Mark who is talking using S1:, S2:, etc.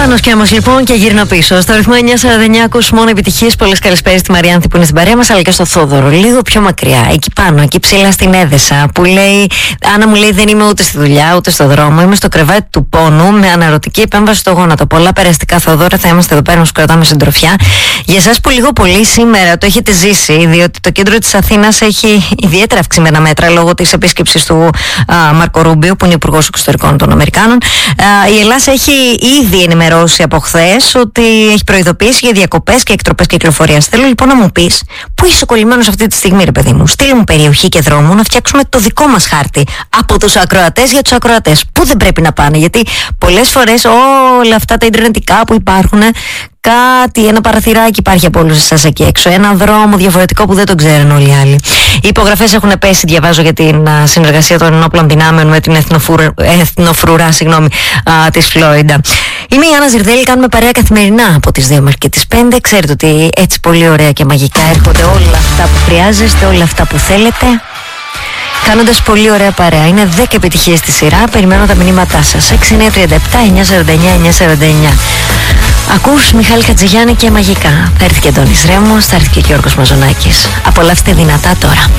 S1: Πάνος και Άμμος λοιπόν και γύρνα πίσω. Στο ρυθμό 949 ακούς μόνο επιτυχίες. Πολλές καλησπέρες στη Μαριάνθη που είναι στην παρέα μας, αλλά και στο Θόδωρο. Λίγο πιο μακριά, εκεί πάνω, εκεί ψηλά στην Έδεσα. Που λέει, Άννα μου λέει, δεν είμαι ούτε στη δουλειά ούτε στο δρόμο. Είμαι στο κρεβάτι του πόνου με αναρωτική επέμβαση στο γόνατο. Πολλά περαστικά, Θόδωρα, θα είμαστε εδώ πέρα να σου κρατάμε συντροφιά. Για εσάς που λίγο πολύ σήμερα το έχετε ζήσει, διότι το κέντρο της Αθήνας έχει ιδιαίτερα αυξημένα μέτρα λόγω της επίσκεψης του Μάρκο Ρούμπιο, που είναι υπουργός εξωτερικών των Αμερικάνων. Η Ελλάδα έχει ήδη ενημερώσει από χθες ότι έχει προειδοποιήσει για διακοπές και εκτροπές κυκλοφορίας. Θέλω λοιπόν να μου πεις, πού είσαι κολλημένος αυτή τη στιγμή, ρε παιδί μου? Στείλε μου περιοχή και δρόμο να φτιάξουμε το δικό μας χάρτη από τους ακροατές για τους ακροατές. Πού δεν πρέπει να πάνε? Γιατί πολλές φορές όλα αυτά τα ιντερνετικά που υπάρχουν, ένα παραθυράκι υπάρχει από όλους εσάς εκεί έξω. Ένα δρόμο διαφορετικό που δεν τον ξέρουν όλοι οι άλλοι. Οι υπογραφές έχουν πέσει, διαβάζω, για την συνεργασία των ενόπλων δυνάμεων με την εθνοφρουρά της Φλόιντα. Είμαι η Άννα Ζιρδέλη, κάνουμε παρέα καθημερινά από τις 2 μέχρι και τις 5. Ξέρετε ότι έτσι πολύ ωραία και μαγικά έρχονται όλα αυτά που χρειάζεστε, όλα αυτά που θέλετε, κάνοντας πολύ ωραία παρέα. Είναι 10 επιτυχίες στη σειρά. Περιμένω τα μηνύματά σας. 6937-949-949. Ακούς Μιχάλη Χατζηγιάννη και μαγικά. Θα έρθει και Αντώνης Ρέμος, θα έρθει και Γιώργος Μαζονάκης. Απολαύστε δυνατά τώρα.